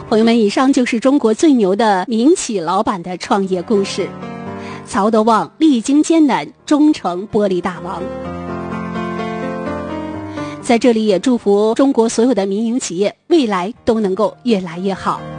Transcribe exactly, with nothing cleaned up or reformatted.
朋友们，以上就是中国最牛的民企老板的创业故事。曹德旺历经艰难，终成玻璃大王。在这里也祝福中国所有的民营企业未来都能够越来越好。